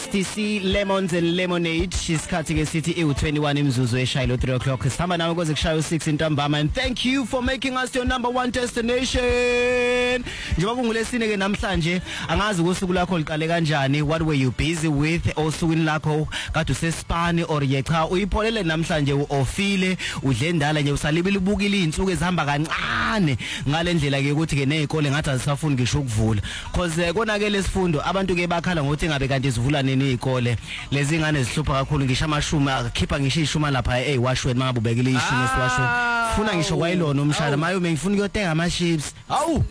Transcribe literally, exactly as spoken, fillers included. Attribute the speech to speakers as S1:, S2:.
S1: T C Lemons and Lemonade. Isikhathi ke sithi i twenty-one imzuzu eshayilo three o'clock. Sihamba nawe kuze kushaye six intambama, and thank you for making us your number one destination. Njengoba ngulesine ke namhlanje angazi usuku lakho liqale kanjani. What were you busy with? Osukwini lakho kade usesipani or yecha uyipholele namhlanje uofile udle ndala nje usalibile ubukile izinsuku ezihamba kancane ngale ndlela ke ukuthi ke nezikole ngathi azisafuni ngisho ukuvula cause konakele isifundo abantu ke bakhala ngokuthi ngabe kanti sivula nini izikole lezi ingane zihlupha kakhulu ngisho amashumi akhipha ngisho ishuma lapha eh washweni mabubekile ishumi esiwasho funa ngisho kwayilona umshana mayo ngifuna ukuyotenga ama chips awu